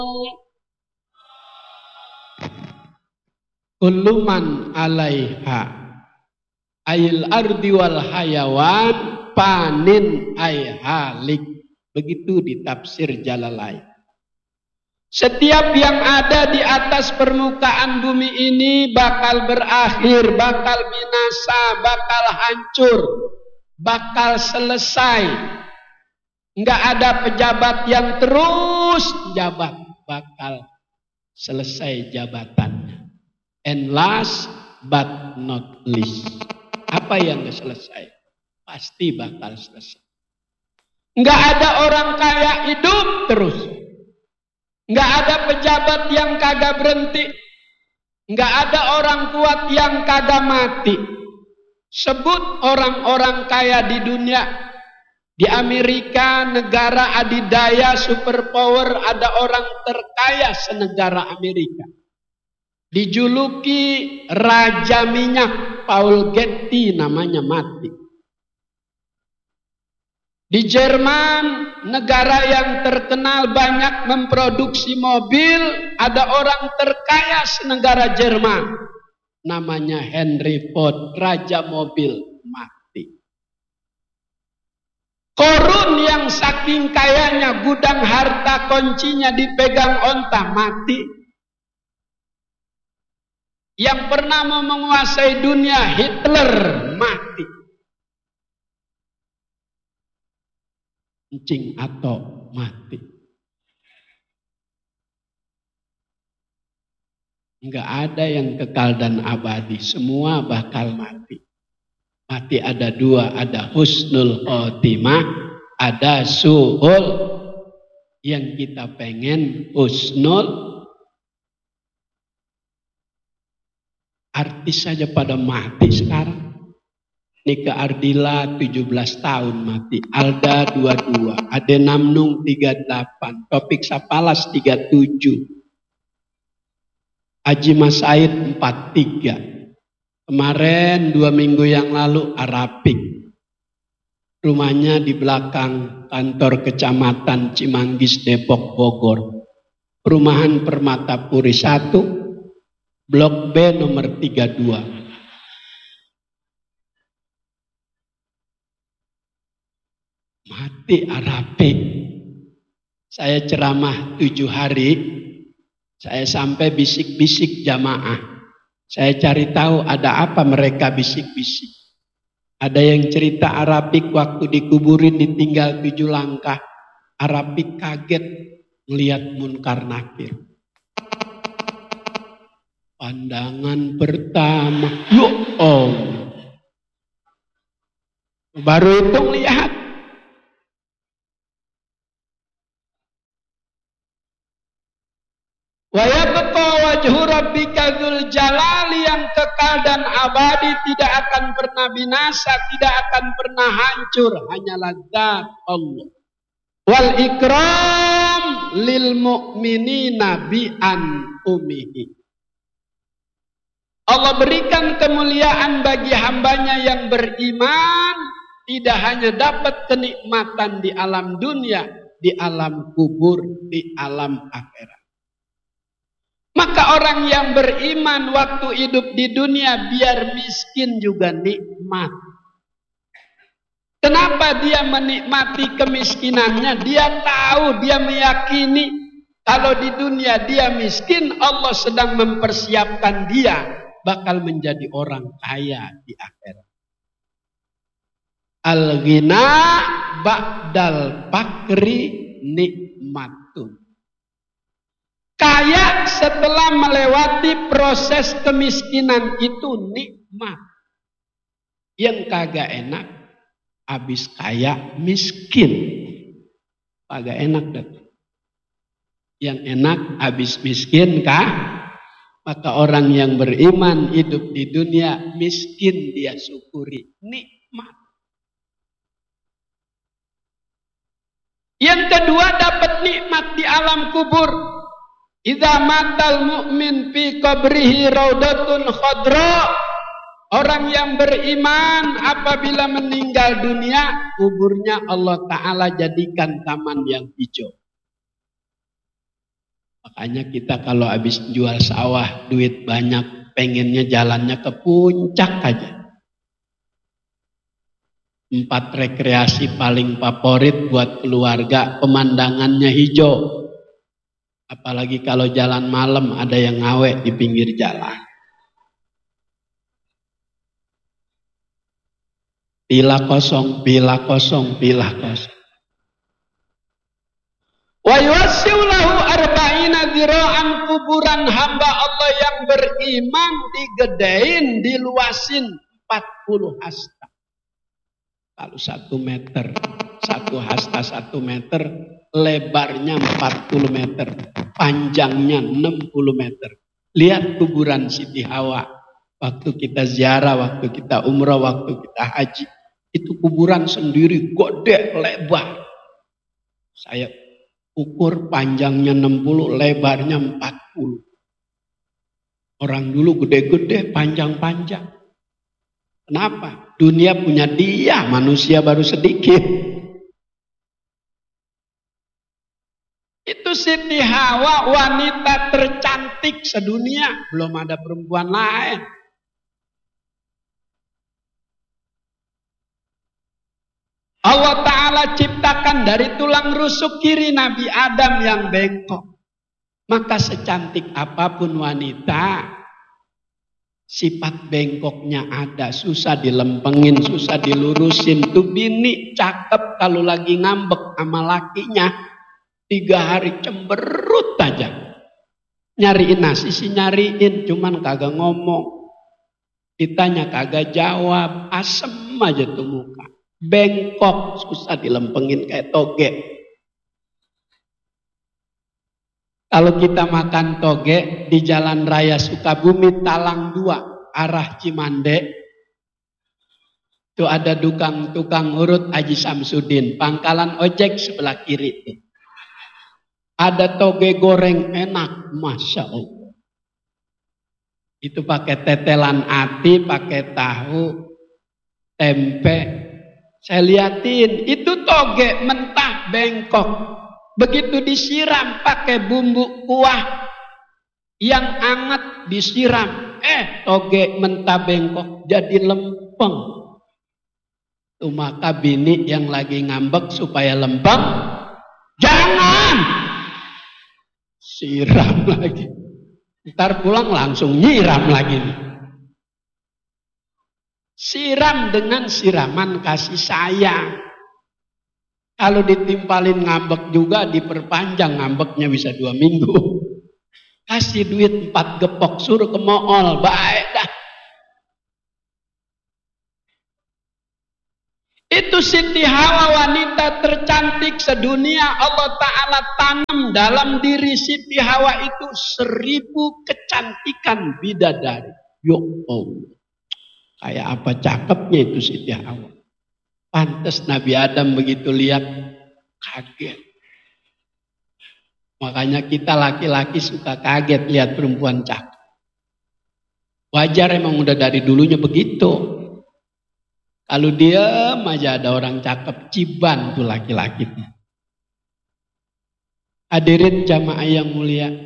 kullu man 'alaiha ayil ardi wal hayawan panin ay halik. Begitu ditafsir Jalalain. Setiap yang ada di atas permukaan bumi ini bakal berakhir, bakal binasa, bakal hancur, bakal selesai. Enggak ada pejabat yang terus jabat, bakal selesai jabatannya. And last but not least, apa yang enggak selesai? Pasti bakal selesai. Enggak ada orang kaya hidup terus. Enggak ada pejabat yang kagak berhenti. Enggak ada orang kuat yang kagak mati. Sebut orang-orang kaya di dunia. Di Amerika, negara adidaya, superpower, ada orang terkaya senegara Amerika. Dijuluki Raja Minyak, Paul Getty namanya, mati. Di Jerman, negara yang terkenal banyak memproduksi mobil, ada orang terkaya senegara Jerman. Namanya Henry Ford, Raja Mobil, mati. Korun yang saking kayanya gudang harta kuncinya dipegang onta, mati. Yang pernah mau menguasai dunia, Hitler, mati. Kencing atau mati. Enggak ada yang kekal dan abadi, semua bakal mati. Mati ada dua, ada husnul khotimah, ada su'ul. Yang kita pengen husnul, artis saja pada mati sekarang. Nika Ardila 17 tahun mati, Alda 22, Ade Namnung 38, Topik Sapalas 37, Haji Mas Said 43. Kemarin 2 minggu yang lalu Arapik. Rumahnya di belakang kantor kecamatan Cimanggis, Depok, Bogor. Perumahan Permatapuri 1, Blok B nomor 32. Mati Arapik. Saya ceramah 7 hari. Saya sampai bisik-bisik jamaah. Saya cari tahu ada apa mereka bisik-bisik. Ada yang cerita Arapik waktu dikuburin ditinggal 7 langkah. Arapik kaget melihat Munkar Nakir. Pandangan pertama, ya Allah. Baru itu lihat. Wa yabqa wajhu rabbika dzul jalali, yang kekal dan abadi, tidak akan pernah binasa, tidak akan pernah hancur, hanyalah zat Allah. Wal ikram lil mu'minina bi an umihi. Allah berikan kemuliaan bagi hambanya yang beriman, tidak hanya dapat kenikmatan di alam dunia, di alam kubur, di alam akhirat. Maka orang yang beriman waktu hidup di dunia biar miskin juga nikmat. Kenapa dia menikmati kemiskinannya? Dia tahu, dia meyakini kalau di dunia dia miskin, Allah sedang mempersiapkan dia bakal menjadi orang kaya di akhirat. Al-ghina ba'dal fakri nikmatun. Kaya setelah melewati proses kemiskinan itu nikmat. Yang kagak enak, habis kaya miskin. Kagak enak dah. Yang enak habis miskin kah? Maka orang yang beriman hidup di dunia miskin dia syukuri. Nikmat. Yang kedua dapat nikmat di alam kubur. Idza matal mu'min fi qabrihi raudatun khadra. Orang yang beriman apabila meninggal dunia, kuburnya Allah Ta'ala jadikan taman yang hijau. Makanya kita kalau habis jual sawah, duit banyak, pengennya jalannya ke puncak aja. 4 rekreasi paling favorit buat keluarga, pemandangannya hijau. Apalagi kalau jalan malam ada yang ngawek di pinggir jalan. Pila kosong, pila kosong, pila kosong. Wa yuwassi'u lahu arba'ina dzira'an, kuburan hamba Allah yang beriman digedein, diluasin 40 hasta. Kalau 1 meter, 1 hasta 1 meter, lebarnya 40 meter, panjangnya 60 meter. Lihat kuburan Siti Hawa. Waktu kita ziarah, waktu kita umrah, waktu kita haji. Itu kuburan sendiri, gede, lebar. Saya ukur panjangnya 60, lebarnya 40. Orang dulu gede-gede, panjang-panjang. Kenapa? Dunia punya dia, manusia baru sedikit. Itu Siti Hawa, wanita tercantik sedunia. Belum ada perempuan lain. Allah Ta'ala ciptakan dari tulang rusuk kiri Nabi Adam yang bengkok. Maka secantik apapun wanita, sifat bengkoknya ada. Susah dilempengin, susah dilurusin. Tuh bini cakep kalau lagi ngambek sama lakinya. 3 hari cemberut aja. Nyariin nasi sih nyariin, cuman kagak ngomong. Ditanya kagak jawab, asem aja tuh muka. Bengkok, susah dilempengin kayak toge. Kalau kita makan toge di Jalan Raya Sukabumi Talang 2 arah Cimande, itu ada tukang urut Haji Samsudin, pangkalan ojek sebelah kiri itu. Ada toge goreng enak, Masya Allah. Itu pakai tetelan ati, pakai tahu, tempe. Saya liatin, itu toge mentah bengkok. Begitu disiram pakai bumbu kuah yang hangat disiram. Toge mentah bengkok jadi lempeng. Tuh maka bini yang lagi ngambek supaya lempeng, jangan siram lagi. Ntar pulang langsung nyiram lagi nih. Siram dengan siraman kasih sayang. Kalau ditimpalin ngambek juga diperpanjang, ngambeknya bisa 2 minggu. Kasih duit 4 gepok, suruh ke mall, baik dah. Itu Siti Hawa, wanita tercantik sedunia. Allah Ta'ala tanam dalam diri Siti Hawa itu 1000 kecantikan bidadari. Ya Allah. Kayak apa cakepnya itu Siti Hawa. Pantes Nabi Adam begitu lihat kaget. Makanya kita laki-laki suka kaget lihat perempuan cakep. Wajar, emang udah dari dulunya begitu. Kalau diam aja ada orang cakep, ciban tuh laki-laki. Hadirin jamaah yang mulia.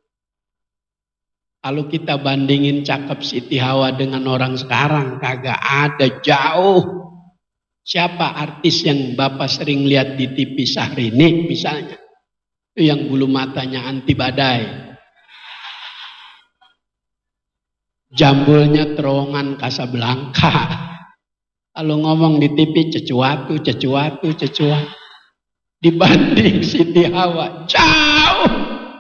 Kalau kita bandingin cakep Siti Hawa dengan orang sekarang, kagak ada, jauh. Siapa artis yang Bapak sering lihat di TV Syahrini misalnya? Itu yang bulu matanya anti badai. Jambulnya terowongan Casablanca. Kalau ngomong di TV cecuatu. Dibanding Siti Hawa, jauh.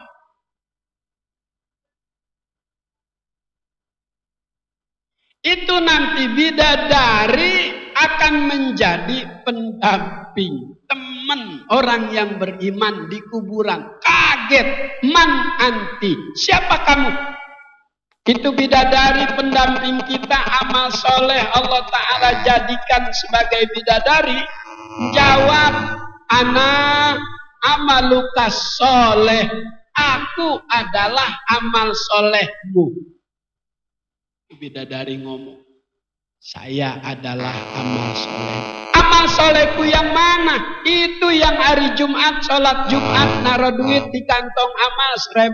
Itu nanti bidadari akan menjadi pendamping, teman orang yang beriman di kuburan. Kaget, man anti, siapa kamu? Itu bidadari pendamping kita, amal soleh Allah Ta'ala jadikan sebagai bidadari. Jawab, ana amalukas soleh, aku adalah amal solehmu. Bidadari ngomong, saya adalah amal soleh. Amal Amal solehku yang mana? Itu yang hari Jumat, sholat Jumat, naruh duit di kantong amal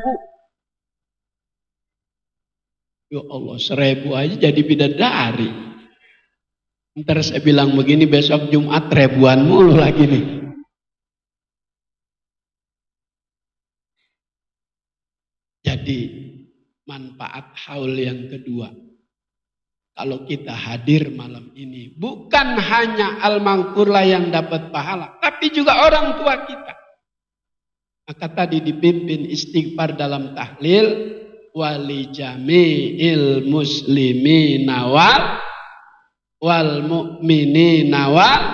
1.000. Ya Allah, 1.000 aja jadi bidadari. Ntar saya bilang begini, besok Jumat ribuan mulu lagi nih. Jadi manfaat haul yang kedua. Kalau kita hadir malam ini, bukan hanya al-maghfurlah yang dapat pahala, tapi juga orang tua kita. Maka tadi dipimpin istighfar dalam tahlil, wali jami'il muslimina wal mu'minina wal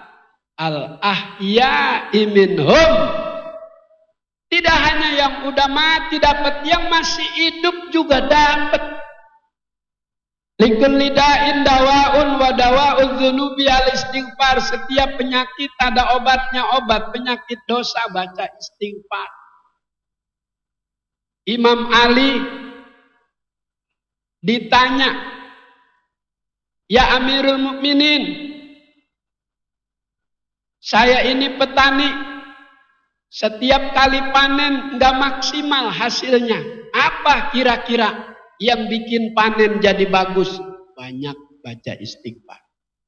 al-ahya'i minhum. Tidak hanya yang udah mati dapat, yang masih hidup juga dapat. Likulli da'in dawa'un wa dawa'udz dzunubi al-istighfar. Setiap penyakit ada obatnya, obat penyakit dosa baca istighfar. Imam Ali ditanya, "Ya Amirul Mukminin, saya ini petani, setiap kali panen enggak maksimal hasilnya. Apa kira-kira yang bikin panen jadi bagus?" Banyak baca istighfar.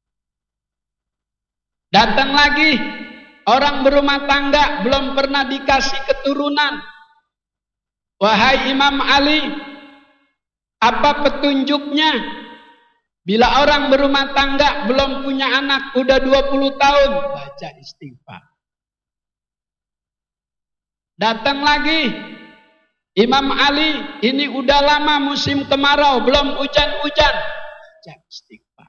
Datang lagi orang berumah tangga belum pernah dikasih keturunan. Wahai Imam Ali, apa petunjuknya? Bila orang berumah tangga belum punya anak udah 20 tahun, baca istighfar. Datang lagi Imam Ali, ini udah lama musim kemarau, belum hujan-hujan. Baca istighfar.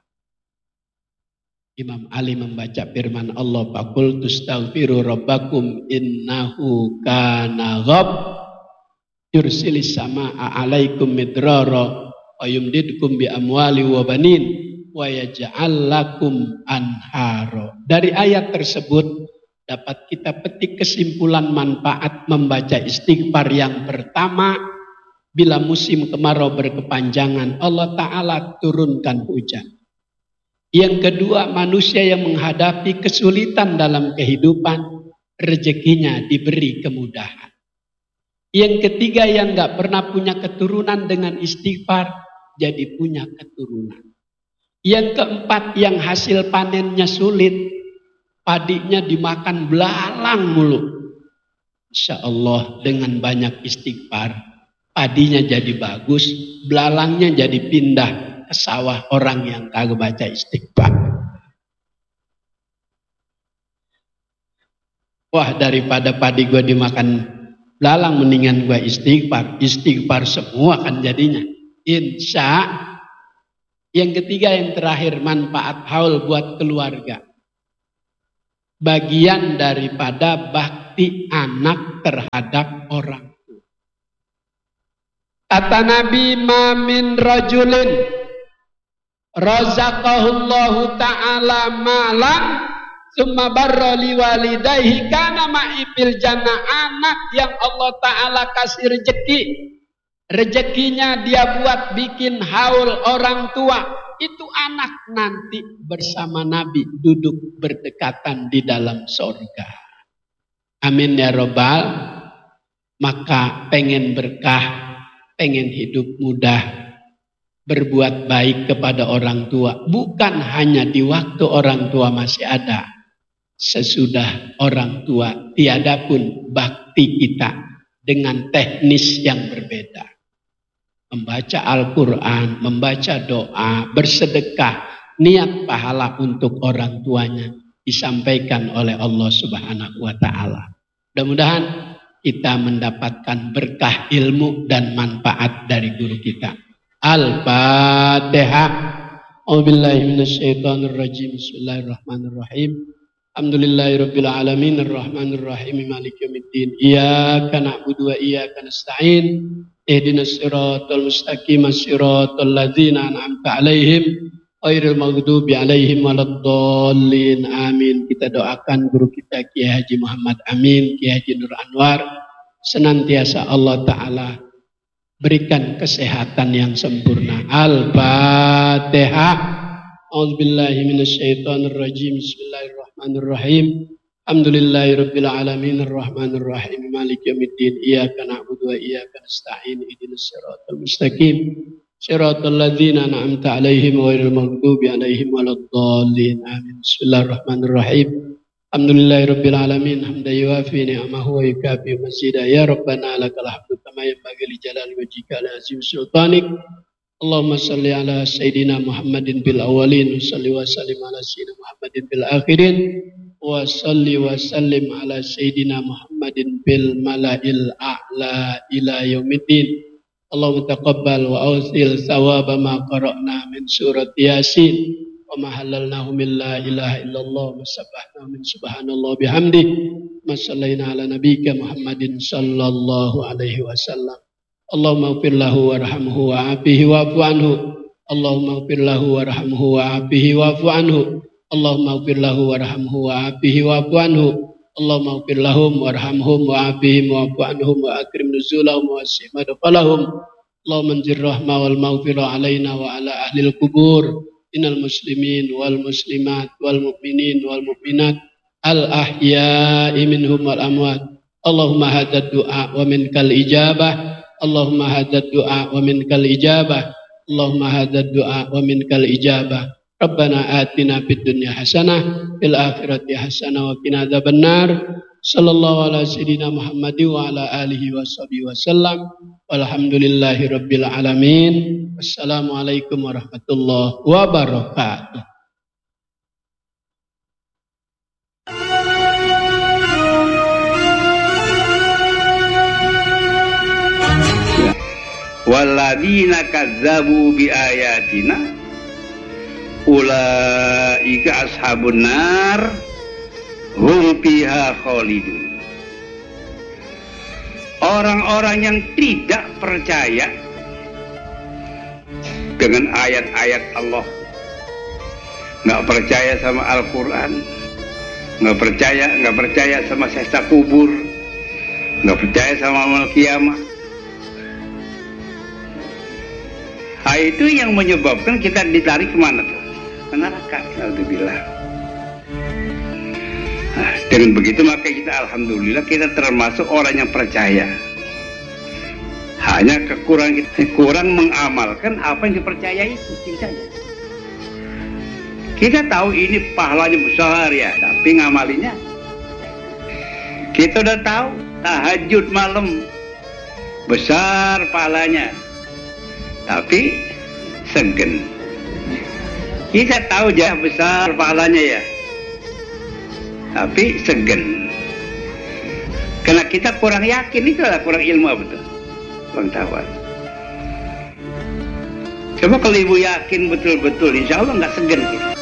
Imam Ali membaca firman Allah, "Faqul tustaghfiru rabbakum innahu kana yursilis samaa'a 'alaikum midrara wa yumdidkum bi amwali wa banin wa yaj'al lakum anhara." Dari ayat tersebut dapat kita petik kesimpulan manfaat membaca istighfar. Yang pertama, bila musim kemarau berkepanjangan, Allah Ta'ala turunkan hujan. Yang kedua, manusia yang menghadapi kesulitan dalam kehidupan, rezekinya diberi kemudahan. Yang ketiga, yang gak pernah punya keturunan dengan istighfar, jadi punya keturunan. Yang keempat, yang hasil panennya sulit, padinya dimakan belalang mulu. Insya Allah dengan banyak istighfar, padinya jadi bagus, belalangnya jadi pindah ke sawah orang yang kagak baca istighfar. Wah, daripada padi gue dimakan belalang, mendingan gue istighfar. Istighfar semua kan jadinya. Insya. Yang ketiga, yang terakhir, manfaat haul buat keluarga. Bagian daripada bakti anak terhadap orang tua. Kata Nabi, "Ma min rajulin razaqahullahu ta'ala malan tsumma barra liwalidayhi kana ma'i fil jannah." Anak yang Allah Ta'ala kasih rezeki, rezekinya dia buat bikin haul orang tua, itu anak nanti bersama Nabi duduk berdekatan di dalam sorga. Amin ya robbal. Maka pengen berkah, pengen hidup mudah, berbuat baik kepada orang tua. Bukan hanya di waktu orang tua masih ada. Sesudah orang tua tiada pun bakti kita dengan teknis yang berbeda. Membaca Al-Quran, membaca doa, bersedekah, niat pahala untuk orang tuanya disampaikan oleh Allah Subhanahu wa Ta'ala. Mudah-mudahan kita mendapatkan berkah ilmu dan manfaat dari guru kita. Al-Fatihah. A'udzubillahi minasyaitonirrajim. Bismillahirrahmanirrahim. Alhamdulillahirabbil alamin arrahmanir rahim maliki yaumiddin. Iyyaka na'budu wa iyyaka nasta'in. Ihdinas siratal mustaqim, siratal ladzina an'amta 'alaihim ghairil maghdubi 'alaihim waladdallin. Amin. Kita doakan guru kita Kiai Haji Muhammad Amin, Kiai Haji Nur Anwar, senantiasa Allah Ta'ala berikan kesehatan yang sempurna. Al-Fatihah. A'udzubillahi minasyaitonirrajim. Bismillahirrahmanirrahim. Alhamdulillahirabbil alamin arrahmanir rahim maliki yaumiddin. Iyyaka na'budu wa iyyaka nasta'in. Ihdinas siratal mustaqim. Siratal ladzina an'amta 'alaihim ghairil maghdubi 'alaihim waladdallin. Amin. Bismillahirrahmanirrahim. Alhamdulillahirabbil alamin hamdan yuwafi ni'amahu wa yukafi mazida. Ya Rabbana lakal hamdu kama yanbaghi li jalali wajhika wa azim sultanik. Allahumma salli ala sayyidina Muhammadin bil awwalin wa salli wa sallim ala sayyidina Muhammadin bil akhirin wa salli wa sallim ala sayyidina Muhammadin bil mala'il a'la ila yaumiddin. Allahumma taqabbal wa awsil thawaba ma qara'na min surat Yasin wa ma halalnahu min la ilaha illallah wa sabbahnahu min subhanallah bihamdi ma sallaina ala nabiyyika Muhammadin sallallahu alaihi wasallam. Allahumma ighfir lahu warhamhu wa'afihi wa'fu anhu. Allahumma ighfir lahu warhamhu wa'afihi wa'fu anhu. Allahumma ighfir lahu warhamhu wa'afihi wa'fu anhu. Allahumma ighfir lahum warhamhum wa'afihim wa'fu anhum wa akrim nuzulahum wa wasi' madkhalahum. Allahumma anzil rahma wal maghfirah alaina wa ala ahlil kubur. Innal muslimin wal muslimat wal mu'minin wal mu'minat al ahya'i minhum wal amwat. Allahumma hadad du'a wa minkal ijabah. Allahumma hadad du'a wa minkal ijabah. Allahumma hadad du'a wa minkal ijabah. Rabbana atina fid dunya hasanah fil akhirati hasanah wa qina adzabannar. Sallallahu ala sayyidina Muhammadin wa ala alihi washabihi wasallam. Walhamdulillahi rabbil alamin. Wassalamualaikum warahmatullahi wabarakatuh. Walladzina kadzabu biayatina ulaika ashabun nar hum fiha khalidun. Orang-orang yang tidak percaya dengan ayat-ayat Allah, nggak percaya sama Al-Quran, nggak percaya sama siksa kubur, nggak percaya sama amal kiamat. Nah, itu yang menyebabkan kita ditarik kemana tuh? Ke neraka. Alhamdulillah. Nah, dengan begitu maka kita alhamdulillah kita termasuk orang yang percaya. Hanya kurang mengamalkan apa yang dipercayai itu saja. Kita tahu ini pahalanya besar ya, tapi ngamalinya. Kita udah tahu tahajud malam besar pahalanya, tapi segen. Kita tahu jah besar pahalanya ya, tapi segen. Karena kita kurang yakin, itu adalah kurang ilmu betul, kurang tahu. Coba kalau ibu yakin betul-betul, insya Allah nggak segen kita.